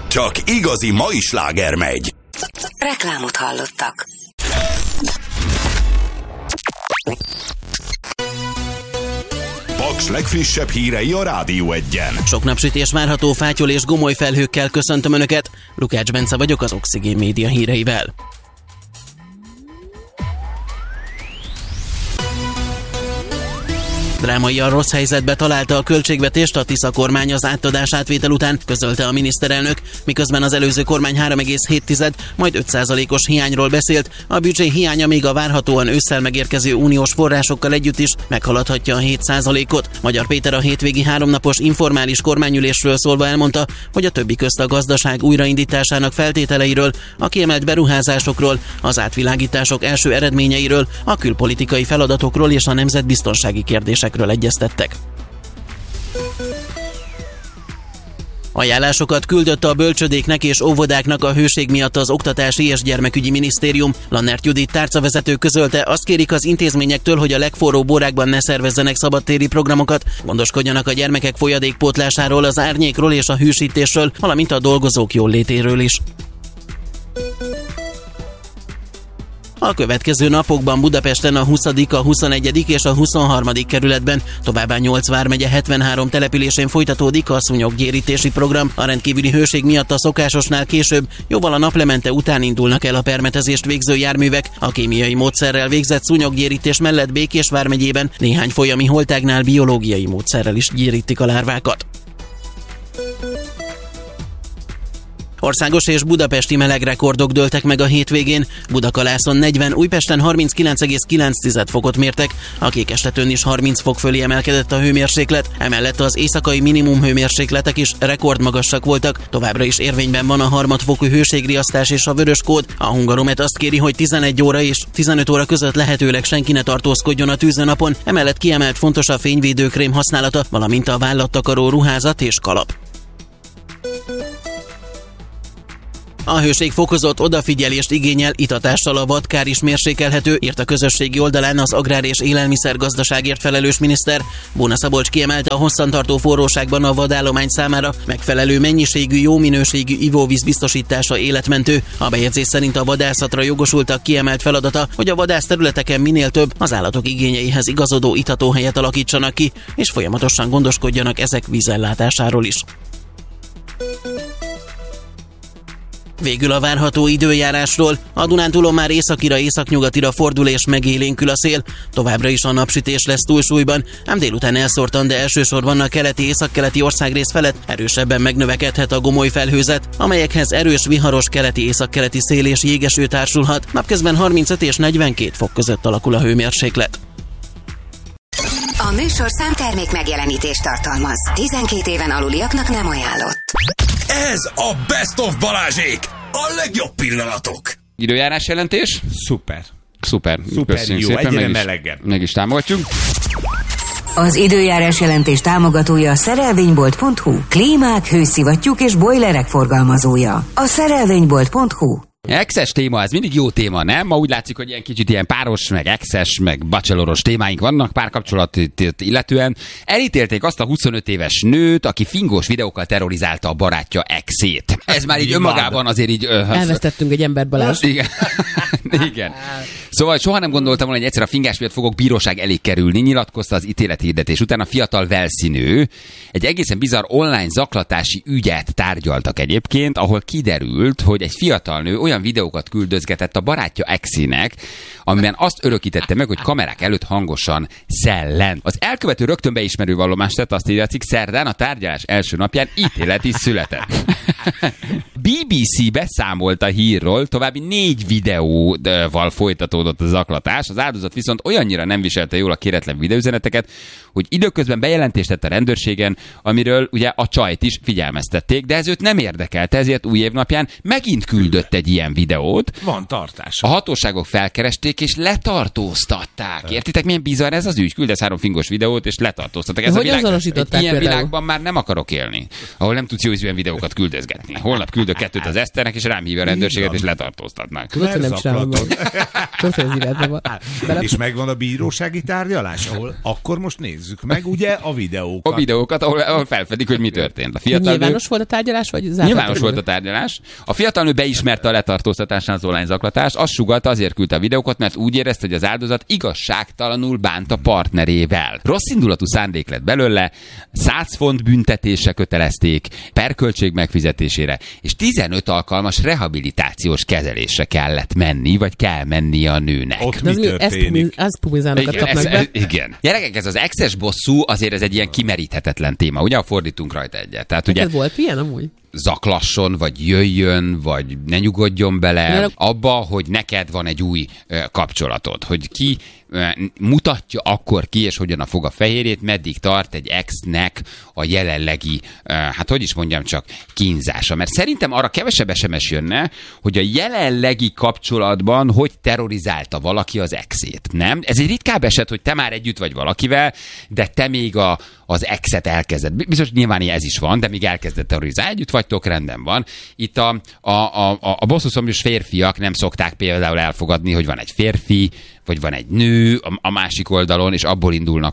Csak igazi mai sláger megy. Reklámot hallottak. Paks legfrissebb hírei a Rádió 1-en. Sok napsütés várható, fátyol és gomoly felhőkkel köszöntöm Önöket. Lukács Bence vagyok az Oxigén Média híreivel. Drámaian rossz helyzetbe találta a költségvetést a Tisza kormány az átadás átvétel után, közölte a miniszterelnök, miközben az előző kormány 3,7, majd 5%-os hiányról beszélt. A büdzsé hiánya még a várhatóan ősszel megérkező uniós forrásokkal együtt is meghaladhatja a 7%-ot. Magyar Péter a hétvégi 3 napos informális kormányülésről szólva elmondta, hogy a többi közt a gazdaság újraindításának feltételeiről, a kiemelt beruházásokról, az átvilágítások első eredményeiről, a külpolitikai feladatokról és a nemzetbiztonsági kérdésekről egyeztettek. Ajánlásokat küldött a bölcsödéknek és óvodáknak a hőség miatt az Oktatási és Gyermekügyi Minisztérium. Lannert Judit tárcavezető közölte, azt kérik az intézményektől, hogy a legforróbb órákban ne szervezzenek szabadtéri programokat, gondoskodjanak a gyermekek folyadékpótlásáról, az árnyékról és a hűsítésről, valamint a dolgozók jólétéről is. A következő napokban Budapesten a 20., a 21. és a 23. kerületben, továbbá 8 vármegye 73 településén folytatódik a szúnyoggyérítési program. A rendkívüli hőség miatt a szokásosnál később, jóval a naplemente után indulnak el a permetezést végző járművek. A kémiai módszerrel végzett szúnyoggyérítés mellett Békés vármegyében néhány folyami holtágnál biológiai módszerrel is gyérítik a lárvákat. Országos és budapesti melegrekordok dőltek meg a hétvégén. Budakalászon 40, Újpesten 39,9 fokot mértek, a Kékestetőn is 30 fok fölé emelkedett a hőmérséklet, emellett az éjszakai minimum hőmérsékletek is rekordmagasak voltak. Továbbra is érvényben van a harmadfokú hőségriasztás és a vörös kód. A Hungaromet azt kéri, hogy 11 óra és 15 óra között lehetőleg senki ne tartózkodjon a tűzőnapon, emellett kiemelt fontos a fényvédőkrém használata, valamint a vállattakaró ruházat és kalap. A hőség fokozott odafigyelést igényel, itatással a vadkár is mérsékelhető, írt a közösségi oldalán az Agrár- és Élelmiszergazdaságért felelős miniszter. Bóna Szabolcs kiemelte, a hosszantartó forróságban a vadállomány számára megfelelő mennyiségű, jó minőségű ivóvíz biztosítása életmentő. A bejegyzés szerint a vadászatra jogosultak kiemelt feladata, hogy a vadászterületeken minél több, az állatok igényeihez igazodó itatóhelyet alakítsanak ki, és folyamatosan gondoskodjanak ezek vízellátásáról is. Végül a várható időjárásról. A Dunántúlon már északira, északnyugatira fordul és megélénkül a szél. Továbbra is a napsütés lesz túlsúlyban, ám délután elszórtan, de elsősorban a keleti északkeleti országrész felett erősebben megnövekedhet a gomoly felhőzet, amelyekhez erős viharos keleti északkeleti szél és jégeső társulhat. Napközben 35 és 42 fok között alakul a hőmérséklet. A műsor számtermék megjelenítést tartalmaz. 12 éven aluliaknak nem ajánlott. Ez a Best of Balázsék! A legjobb pillanatok! Időjárás jelentés? Szuper Köszönjük jó, szépen, egyre melegebb. Meg is támogatjuk. Az időjárás jelentés támogatója a szerelvénybolt.hu. Klímák, hőszivattyúk és bojlerek forgalmazója. A szerelvénybolt.hu. Exes téma, ez mindig jó téma, nem? Ma úgy látszik, hogy ilyen kicsit ilyen páros, meg exes, meg bacheloros témáink vannak párkapcsolatot illetően. Elítélték azt a 25 éves nőt, aki fingós videókkal terrorizálta a barátja exét. Ez már így önmagában azért így... Elvesztettünk egy embert, Balázs. Igen. Igen. Szóval soha nem gondoltam volna, hogy egyszer a fingás miatt fogok bíróság elé kerülni, nyilatkozta az ítélethirdetés után a fiatal velszinő. Egy egészen bizarr online zaklatási ügyet tárgyaltak egyébként, ahol kiderült, hogy egy fiatal nő olyan videókat küldözgetett a barátja exének, amiben azt örökítette meg, hogy kamerák előtt hangosan szellent. Az elkövető rögtön beismerő vallomást tett, azt írjátszik, szerdán a tárgyalás első napján ítélet is született. BBC beszámolt a hírról, további 4 videóval folytatódott a zaklatás, az áldozat viszont olyannyira nem viselte jól a kéretlen videóüzeneteket, hogy időközben bejelentést tett a rendőrségen, amiről ugye a csajt is figyelmeztették, de ez őt nem érdekelte, ezért új év napján megint küldött egy ilyen videót. Van tartása. A hatóságok felkeresték és letartóztatták. Értitek, milyen bizarr ez az ügy? Küldesz 3 fingos videót és letartóztatták. Ez hogy a azonosították ilyen például? világban már nem akarok élni, ahol nem tudsz jó ízűen videókat küldözgetni. Holnap küldök kettőt az Eszternek, és rám hívja a rendőrséget, és letartóztatnak. Tudod, hogy nem csinálom meg. És megvan a bírósági tárgyalás, ahol akkor most nézzük meg, ugye, a videókat. A videókat, ahol felfedik, hogy mi történt. A fiatal nyilvános volt a tárgyalás, vagy zárt? Nyilvános volt a tárgyalás. A fiatal nő beismerte a letartóztatásán az online zaklatást, azt sugallta, azért küldte a videókat, mert úgy érezte, hogy az áldozat igazságtalanul bánt a partnerével. Rosszindulatú szándék lett belőle, 100 font büntetése kötelezték, perköltség megfizetésére, és 15 alkalmas rehabilitációs kezelésre kellett menni, vagy kell menni a nőnek. Ott mi történik? Ez pumizánokat kapnak be. Igen. Gyerekek, ez az exes bosszú azért ez egy ilyen kimeríthetetlen téma. Ugye, fordítunk rajta egyet. Tehát ugye volt ilyen amúgy? zaklasson, vagy jöjjön, vagy ne nyugodjon bele abba, hogy neked van egy új kapcsolatod. Hogy ki mutatja akkor ki, és hogyan fog a fehérjét, meddig tart egy exnek a jelenlegi, hát hogy is mondjam csak, kínzása. Mert szerintem arra kevesebb SMS jönne, hogy a jelenlegi kapcsolatban hogy terrorizálta valaki az exét. Nem? Ez egy ritkább eset, hogy te már együtt vagy valakivel, de te még az exet elkezded. Biztos nyilván ez is van, de még elkezded terrorizálni. Együtt vagytok, rendben van. Itt a bosszúszomjas férfiak nem szokták például elfogadni, hogy van egy férfi, vagy van egy nő a másik oldalon, és abból indulnak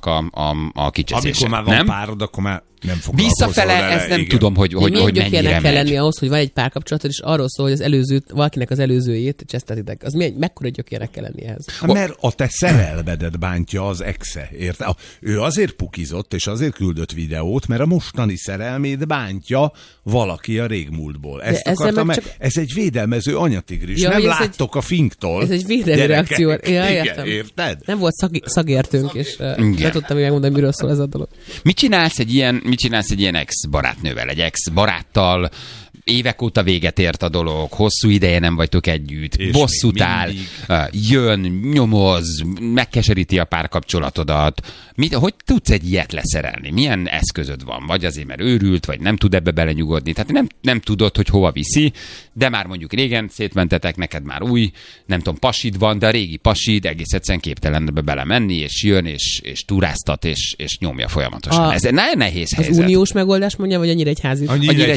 a kicseszések. Amikor már van párod, akkor már nem foglalkozol visszafele, vele. Ez nem tudom, hogy mennyire kell lenni ahhoz, hogy van egy párkapcsolatod, és arról szól, hogy valakinek az előzőjét csesztetitek. Az mekkora gyökérnek kell lenni ehhez? Mert a te szerelmedet bántja az exe, érted? Ő azért pukizott, és azért küldött videót, mert a mostani szerelmét bántja valaki a régmúltból. Ezt akartam, ez egy védelmező anyatigris. Ja, nem láttok a finktól. Ez egy védelmi reakció. Igen, érted? Nem volt szakértőnk, és nem tudtam megmondani, miről szól ez a dolog. Mit csinálsz egy ilyen ex-barátnővel, egy ex-baráttal, évek óta véget ért a dolog, hosszú ideje nem vagytok együtt, és bosszút áll, jön, nyomoz, megkeseríti a párkapcsolatodat. Hogy tudsz egy ilyet leszerelni? Milyen eszközöd van? Vagy azért, mert őrült, vagy nem tud ebbe belenyugodni. Tehát nem tudod, hogy hova viszi, de már mondjuk régen szétmentetek, neked már új, nem tudom, pasid van, de a régi pasid egész egyszerűen képtelen ebbe belemenni, és jön, és turáztat, és nyomja folyamatosan. Ez egy nagyon nehéz helyzet. Az uniós megoldás mondja, vagy annyira egyházi? Annyira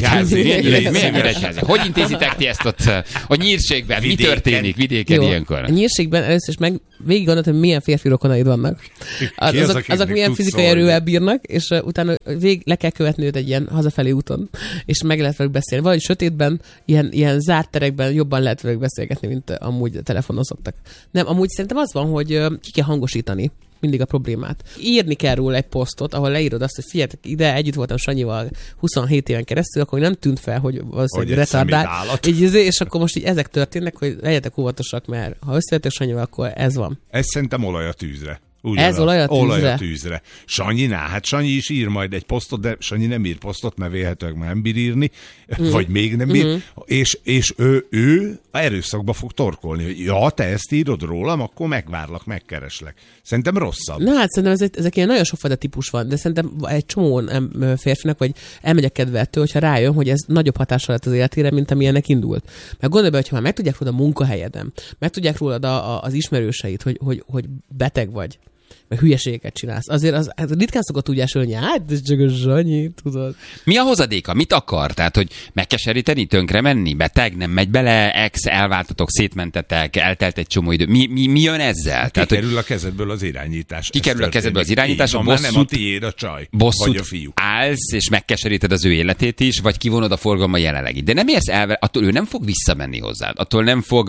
egyházi. Hogy intézitek ti ezt ott a nyírségben? Mi történik vidéken ilyenkor? A nyírségben először is végig gondoltam, hogy milyen férfi rokonaid vannak. Azok milyen fizikai erővel bírnak, és utána le kell követni őt egy ilyen hazafelé úton, és meg lehet velük beszélni. Valahogy sötétben, ilyen zárt terekben jobban lehet velük beszélgetni, mint amúgy telefonon szoktak. Nem, amúgy szerintem az van, hogy ki kell hangosítani mindig a problémát. Írni kell róla egy posztot, ahol leírod azt, hogy figyeljetek ide, együtt voltam Sanyival 27 éven keresztül, akkor nem tűnt fel, hogy valószínűleg retardált. És akkor most így ezek történnek, hogy legyetek óvatosak, mert ha összejöttek Sanyival, akkor ez van. Ez szerintem olaj a tűzre. Ez olaj a tűzre. Sanyi is ír majd egy posztot, de Sanyi nem ír posztot, mert vélhetőleg már nem bír írni, vagy még nem bír, és ő erőszakba fog torkolni, hogy ja, te ezt írod rólam, akkor megvárlak, megkereslek. Szerintem rosszabb. Na hát szerintem ezek ilyen nagyon sokfajta típus van, de szerintem egy csomó férfinak, vagy elmegyek kedvettől, hogyha rájön, hogy ez nagyobb hatással lett az életére, mint amilyennek indult. Mert gondolj be, hogyha már megtudják rólad a munkahelyeden, megtudják rólad az ismerőseit, hogy beteg vagy, meg hülyeségeket csinálsz. Azért az ritkán szokott úgy esélni, hogy hát ez csak a Sanyi, tudod. Mi a hozadéka? Mit akar? Tehát, hogy megkeseríteni, tönkre menni, beteg, nem megy bele, ex, elváltatok, szétmentetek, eltelt egy csomó idő. Mi jön ezzel? Kikerül a kezedből az irányítás. Kikerül a kezedből az irányítás, a bosszút, nem a tiéd a csaj, vagy a fiú. Állsz, és megkeseríted az ő életét is, vagy kivonod a forgalma jelenlegit. De nem érsz el, attól ő nem fog visszamenni hozzád. Attól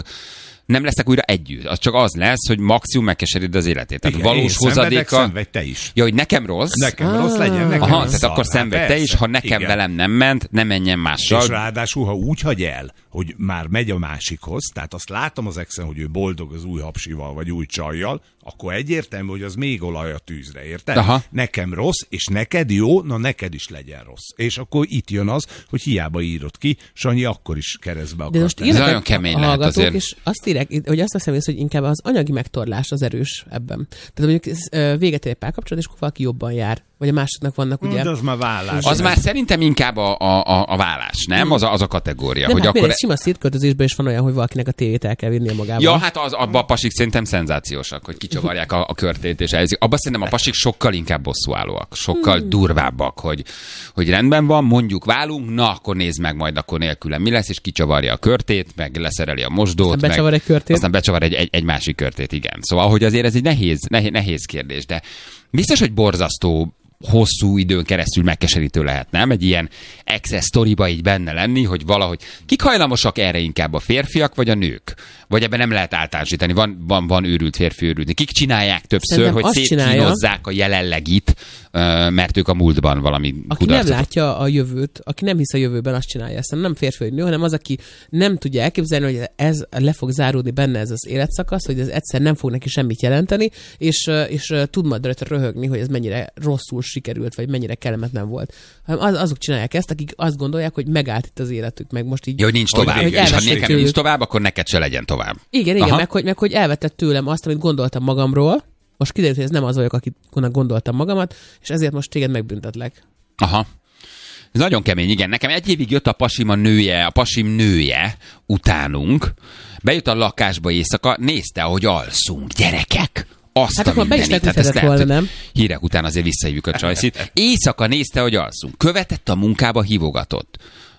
nem lesznek újra együtt. Az csak az lesz, hogy maximum megkeseríted az életét. Tehát igen, valós hozadéka... Szenvedj te is. Ja, hogy nekem rossz? Nekem rossz legyen, nekem aha, rossz. Tehát akkor szenvedj te is, ha nekem igen. Velem nem ment, ne menjen mással. És ráadásul, ha úgy hagy el, hogy már megy a másikhoz, tehát azt látom az exen, hogy ő boldog az új hapsival, vagy új csajjal, akkor egyértelmű, hogy az még olaj a tűzre, érted? Aha. Nekem rossz, és neked jó, na neked is legyen rossz. És akkor itt jön az, hogy hiába írod ki, Sanyi akkor is keresztbe akart. De most ez nagyon kemény lehet azért. És azt írják, hogy azt veszem észre, hogy inkább az anyagi megtorlás az erős ebben. Tehát mondjuk véget ér egy párkapcsolat, és akkor valaki jobban jár. Vagy a másodnak vannak ugye... De az már vállás. Az már szerintem inkább a vállás, nem? Az a kategória. Nem, hogy hát akkor... egy sima szétköltözésben is van olyan, hogy valakinek a tévét el kell vinnie magával. Ja, hát abban a pasik szerintem szenzációsak, hogy kicsavarják a körtét és elviszik. Abban szerintem a pasik sokkal inkább bosszúállóak, sokkal durvábbak, hogy rendben van, mondjuk válunk, na akkor nézd meg majd akkor nélkülem mi lesz, és kicsavarja a körtét, meg leszereli a mosdót. Aztán becsavar egy körtét. Aztán becsavar egy másik körtét, igen. Szóval, hogy azért ez egy nehéz kérdés, de biztos, hogy borzasztó hosszú időn keresztül megkeserítő lehet, nem? Egy ilyen access sztoriba így benne lenni, hogy valahogy kik hajlamosak erre inkább, a férfiak vagy a nők? Vagy ebben nem lehet általánosítani, van őrült férfi, őrült. Kik csinálják többször, szerintem hogy szétkínozzák a jelenlegit, mert ők a múltban valami aki nem látja a jövőt, aki nem hisz a jövőben, azt csinálja. Ezt nem férfi vagy nő, hanem az, aki nem tudja elképzelni, hogy ez le fog záródni benne ez az életszakasz, hogy ez egyszer nem fog neki semmit jelenteni, és tud majd rajta röhögni, hogy ez mennyire rosszul sikerült, vagy mennyire kellemetlen volt. Hanem azok csinálják ezt, akik azt gondolják, hogy megállt itt az életük, meg most így... Ja, hogy nincs tovább. És ha nekem nincs tovább, akkor neked se legyen tovább. Igen, meg hogy elvetett tőlem azt, amit gondoltam magamról, most kiderült, hogy ez nem az vagyok, akinek gondoltam magamat, és ezért most téged megbüntetlek. Aha. Ez nagyon kemény, igen. Nekem egy évig jött a pasim nője utánunk, bejött a lakásba éjszaka, nézte, ahogy alszunk, gyerekek. Azt hát akkor be is tetszett volna, nem? Hírek után azért visszahívjuk a csajszit. Éjszaka nézte, hogy alszunk. Követett a munkába, hívogatott.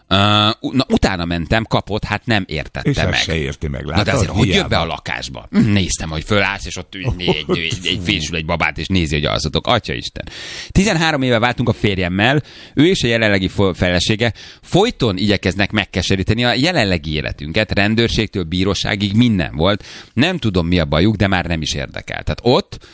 Utána mentem, kapott, hát nem értette és meg. Se érti meg. Na de azért, hogy jön be a lakásba? Néztem, hogy fölállsz, és ott egy fésül egy babát, és nézi, hogy alszotok. Atyaisten. 13 éve váltunk a férjemmel, ő és a jelenlegi felesége folyton igyekeznek megkeseríteni a jelenlegi életünket, rendőrségtől bíróságig minden volt. Nem tudom, mi a bajuk, de már nem is érdekel. Tehát ott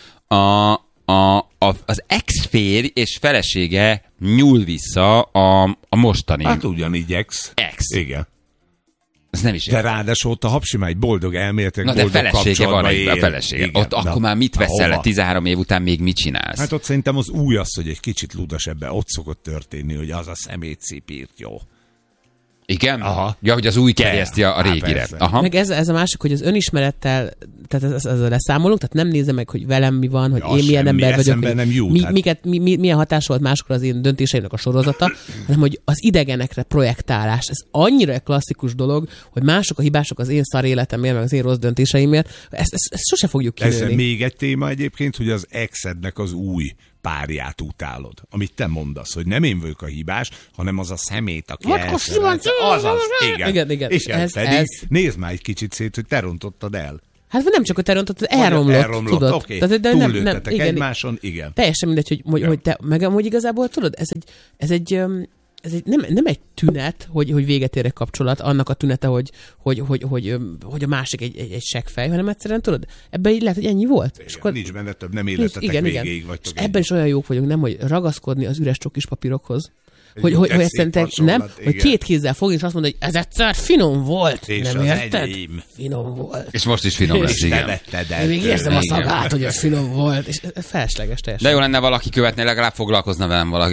az ex-férj és felesége nyúl vissza a mostani... Hát ugyanígy ex. Igen. Ez nem is de ráadásul ott a hapsimány boldog elméletek, boldog felesége van, él. A felesége. Igen, ott akkor már mit veszel le 13 év után, még mit csinálsz? Hát ott szerintem az új az, hogy egy kicsit ludas ebben. Ott szokott történni, hogy az a szemétszipírt jó. Igen? Aha. Ja, hogy az új kerjeszti a régire. Aha. Meg ez a másik, hogy az önismerettel, tehát ezzel leszámolunk, tehát nem nézem meg, hogy velem mi van, hogy én milyen ember vagyok, milyen hatás volt máskor az én döntéseimnek a sorozata, hanem hogy az idegenekre projektálás. Ez annyira klasszikus dolog, hogy mások a hibások az én szar életemért, meg az én rossz döntéseimért. Ezt sose fogjuk kinőni. Ez még egy téma egyébként, hogy az exednek az új párját utálod. Amit te mondasz, hogy nem én vagyok a hibás, hanem az a szemét, aki azaz. Igen. És pedig nézd már egy kicsit szét, hogy te rontottad el. Hát nem csak, hogy te rontottad, elromlott, tudod. Okay. Túllőttetek egymáson, igen. Teljesen mindegy, hogy te, meg amúgy igazából tudod, ez egy nem egy tünet, hogy véget ér egy kapcsolat, annak a tünete, hogy a másik egy seggfej, hanem egyszerűen tudod, ebben így lehet, hogy ennyi volt. Igen, és akkor nincs benne több, nem életetek végéig vagytok. Ebben is olyan jók vagyunk, nem, hogy ragaszkodni az üres csokis papírokhoz. Hogy ezt nem, hogy két kézzel fogni, és azt mondod, hogy ez egyszer finom volt. És nem érted? Enyém. Finom volt. És most is finom lesz, igen. Még érzem a szagát, hogy ez finom volt. És ez felesleges teljesen. De jó lenne valaki követni, legalább foglalkozna velem valaki.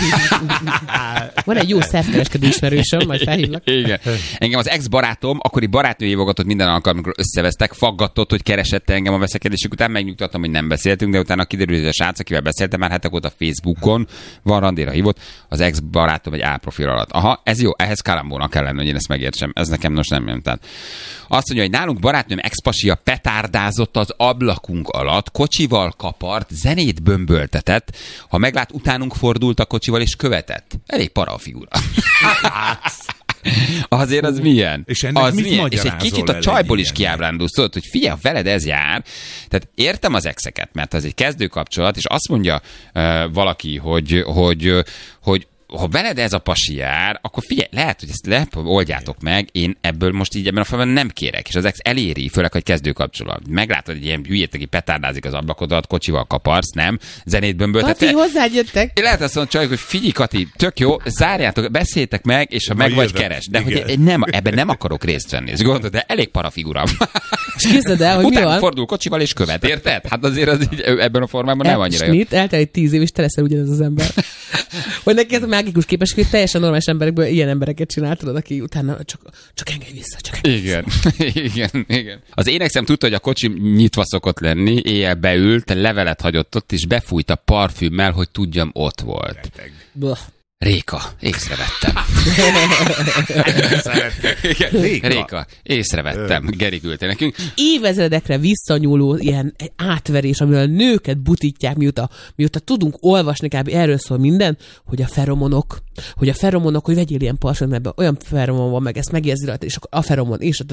Van egy jó szervkereskedő ismerősöm, majd felhívlak. Igen. Engem az ex-barátom, akkori barátnő hívogatott minden alkalommal, amikor összevesztek, faggatott, hogy keresette engem a veszekedésük után, megnyugtattam, hogy nem beszéltünk, de utána kiderült, hogy a srác, akivel beszéltem már hetek óta Facebookon, van randéra hívott, az ex-barátom egy A-profil alatt. Aha, ez jó, ehhez kalambónak kell lenni, hogy én ezt megértsem. Ez nekem most nem jön. Tehát azt mondja, hogy nálunk barátnőm ex-pasia petárdázott az ablakunk alatt, kocsival kapart, zenét bömböltetett, ha meglát, utánunk fordult a kocsival és követett. Elég para a figura. Azért az milyen? És ennek az mit milyen? És egy kicsit a csajból is ilyen? kiábrándulsz, tudod, hogy figyelj, veled ez jár. Tehát értem az exeket, mert az egy kezdőkapcsolat, és azt mondja valaki, hogy ha veled ez a pasi jár, akkor figyelj, lehet, hogy ezt oldjátok meg, én ebből most így ebben a formában nem kérek, és az ex eléri, főleg, hogy kezdőkapcsolat. Meglátod, hogy ilyen hülyét, aki petárdázik az ablakodat, kocsival kaparsz, nem? Zenét bömböltet. Kati, hozzád jöttek. Lehet azt mondani, hogy figyelj, Kati, tök jó, zárjátok, beszéltek meg, és ha meg vagy keres. De hogy ebben nem akarok részt venni. És gondolod, de elég parafigura. És képzeld el, hogy mi van? Fordul kocsival és követ, érted? Hát azért az így, ebben a formában nem annyira jó. Eltelik 10 év, és te leszel ugyanez az ember. Hogy neki ez a mágikus képesség, hogy teljesen normális emberekből ilyen embereket csináltad, aki utána csak engedj vissza, Igen. Az énekszem tudta, hogy a kocsi nyitva szokott lenni, éjjel beült, levelet hagyott ott, és befújt a parfümmel, hogy tudjam, ott volt. Réka, észrevettem. Réka, észrevettem. Geri küldte nekünk. Évezredekre visszanyúló ilyen átverés, amivel a nőket butítják, mióta tudunk olvasni, kb. Erről szól minden, hogy a feromonok, hogy vegyél ilyen parfümöt, ebben olyan feromon van, meg ezt megérzi rajta, és akkor a feromon, és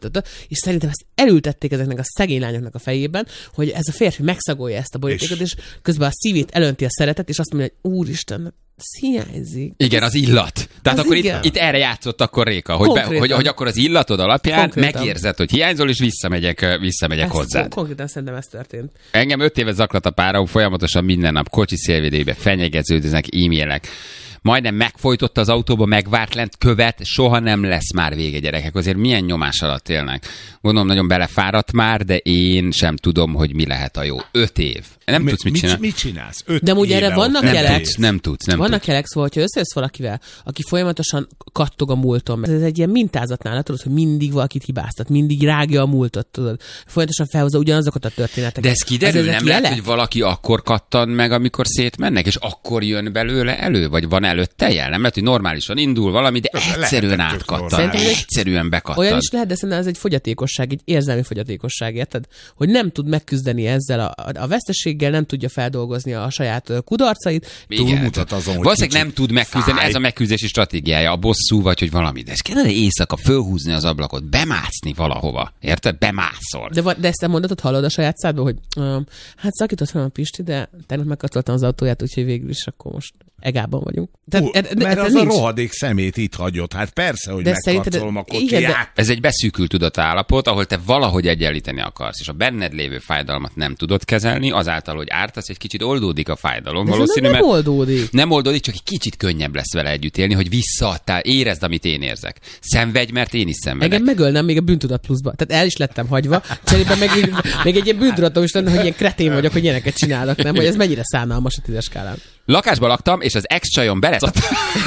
és szerintem ezt elültették ezeknek a szegény lányoknak a fejében, hogy ez a férfi megszagolja ezt a borítékot, és közben a szívét elönti a szeretet, és azt mondja, hogy úristen, hiányzik. Igen, az illat. Tehát az akkor itt erre játszott akkor Réka, hogy akkor az illatod alapján megérzed, hogy hiányzol, és visszamegyek hozzá. Konkrétan szerintem ez történt. Engem 5 éve zaklat a pára, folyamatosan minden nap kocsi szélvédőbe fenyegeződnek, e-mailek. Majdnem megfojtott az autóba, megvárt lent, követ, soha nem lesz már vége, gyerekek. Azért milyen nyomás alatt élnek. Gondolom, nagyon belefáradt már, de én sem tudom, hogy mi lehet a jó. 5 év. Nem tudsz mit csinálni. Mit csinálsz? De úgy erre vannak jelek. Nem tudsz. Vannak jelek, szóval, hogyha összejössz valakivel, aki folyamatosan kattog a múlton. Ez egy ilyen mintázatnál, tudod, hogy mindig valakit hibáztat, mindig rágja a múltat, tudod. Folyamatosan felhozza ugyanazokat a történeteket. De ez kiderül, nem lehet, hogy valaki akkor kattan meg, amikor szétmennek, és akkor jön belőle elő, vagy van előtte jel? Nem lehet, hogy normálisan indul valami, de egyszerűen átkattan. Egyszerűen bekattan. Olyan is lehet, de szerintem ez egy fogyatékosság, egy érzelmi fogyatékosság, érted? Hogy nem tud megküzdeni ezzel a veszteséggel, nem tudja feldolgozni a saját kudarcait. Túlmutat azon, hogy valószínűleg nem tud megküzdeni, ez a megküzdési stratégiája, a bosszú, vagy hogy valami. De ez kellene éjszaka fölhúzni az ablakot, bemászni valahova. Érted? Bemászol. De ezt a mondatot hallod a saját szádból, hogy hát szakított fel a Pisti, de tegnap megkatoltam az autóját, úgyhogy végül is akkor most egában vagyunk. Mert az nincs. A rohadék szemét itt hagyott. Hát persze, hogy megkarcolom a kocsiját. Ez egy beszűkült tudatállapot, ahol te valahogy egyenlíteni akarsz, és a benned lévő fájdalmat nem tudod kezelni, azáltal, hogy ártasz, egy kicsit oldódik a fájdalom. Valószínű, nem oldódik. Nem oldódik, csak egy kicsit könnyebb lesz vele együtt élni, hogy visszaadtál, érezd, amit én érzek. Szenvedj, mert én is szenvedek. Engem megölnem még a bűntudat pluszba. Tehát el is lettem hagyva, cserébe még egy ilyen bűntudatom is lenne, hogy ilyen kretén vagyok, hogy ilyeneket csinálok, nem? Hogy ez mennyire szánalmas a 10-es skálán. Lakásban laktam, és az ex-csajom beleszadt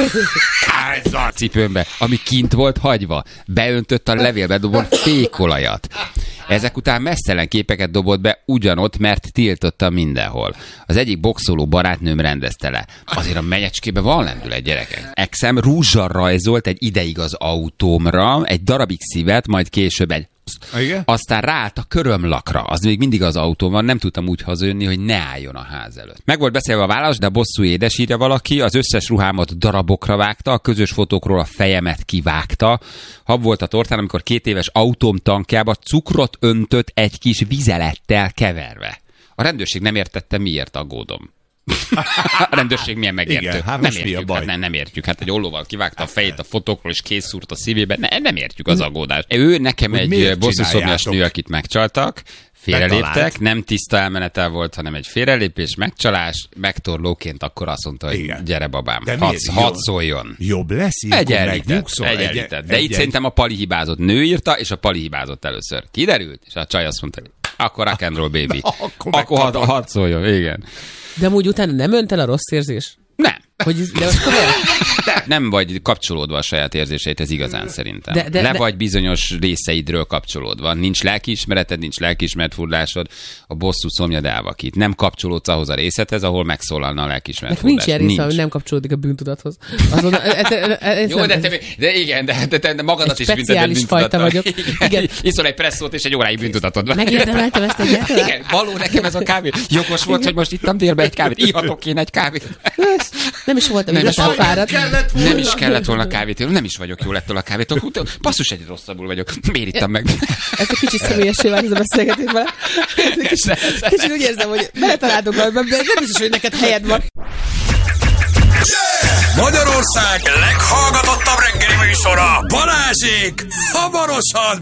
a cipőmbe, ami kint volt hagyva. Beöntött a levélbe dobott fékolajat. Ezek után mesztelen képeket dobott be ugyanott, mert tiltotta mindenhol. Az egyik boxoló barátnőm rendezte le. Azért a menyecskébe van lendület, gyerekek. Exem rúzsal rajzolt egy ideig az autómra, egy darabig szívet, majd később egy igen? Aztán ráállt a körömlakra. Az még mindig az autón van, nem tudtam úgy hazajönni, hogy ne álljon a ház előtt. Meg volt beszélve a válasz, de a bosszú édes, írja valaki, az összes ruhámat darabokra vágta, a közös fotókról a fejemet kivágta. Hab volt a tortán, amikor 2 éves autóm tankjába cukrot öntött egy kis vizelettel keverve. A rendőrség nem értette, miért aggódom. A rendőrség milyen megértő. Igen, hát nem értjük, nem értjük. Hát egy ollóval kivágta a fejét a fotókról, és készszúrt a szívébe. Nem értjük az aggódást. Ő nekem egy bosszúszomjas nő, akit megcsaltak, félreléptek, nem tiszta elmenetel volt, hanem egy félrelépés, megcsalás, megtorlóként akkor azt mondta, hogy igen. Gyere babám, hadd szóljon. Jobb lesz, egyenlített. De itt szerintem a Pali hibázott. Nő írta, és a Pali hibázott először. Kiderült, és a csaj azt mondta, akkor rock and roll baby. Akkor hadd szóljon, igen. De amúgy utána nem önt el a rossz érzés? Nem. De most nem vagy kapcsolódva a saját érzéseit, ez igazán szerintem. Le vagy bizonyos részeidről kapcsolódva. Nincs lelkiismereted, nincs lelkiismeretfurdalásod, a bosszú szomjad elvakít. Nem kapcsolódsz ahhoz a részedhez, ahol megszólalna a lelkiismeretfurdalás. Nincs ilyen része, hogy nem kapcsolódik a bűntudathoz. Jó, de igen, de magadat is bünteted. Speciális fajta vagyok. Igen. Iszol egy presszót és egy óráig bűntudatod van. Megérdemeltem ezt egyáltalán. Igen, való nekem ez a kávé. Jogos volt, hogy most ittam délbe egy kávét. Ihatok én egy kávét. Nem is voltam igazán fáradt. Nem is kellett volna kávét, nem is vagyok jól ettől a kávétól. Basszus, egy rosszabbul vagyok. Miért ittam meg? Ez egy kicsit személyessé vált ez a beszélgetés vele. Kicsit úgy érzem, hogy beletaláltunk valamiben, de nem biztos, hogy neked helyed van. Magyarország leghallgatottabb reggeli műsora, Balázsék, hamarosan